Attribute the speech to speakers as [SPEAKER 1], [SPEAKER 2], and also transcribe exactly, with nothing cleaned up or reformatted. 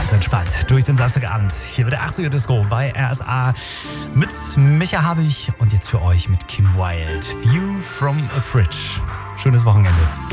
[SPEAKER 1] ganz entspannt durch den Samstagabend. Hier wird der achtziger Disco bei R S A mit Micha Habich und jetzt für euch mit Kim Wilde. View from a Bridge. Schönes Wochenende.